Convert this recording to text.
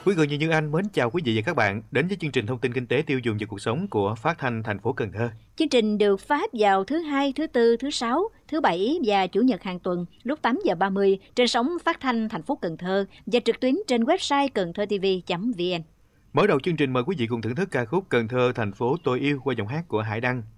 Quý Cường Như Anh mến chào quý vị và các bạn đến với chương trình thông tin kinh tế tiêu dùng và cuộc sống của Phát thanh thành phố Cần Thơ. Chương trình được phát vào thứ Hai, thứ Tư, thứ Sáu, thứ Bảy và Chủ nhật hàng tuần lúc 8 giờ 30 trên sóng phát thanh thành phố Cần Thơ và trực tuyến trên website cầnthtv.vn. Mở đầu chương trình mời quý vị cùng thưởng thức ca khúc Cần Thơ thành phố tôi yêu qua giọng hát của Hải Đăng.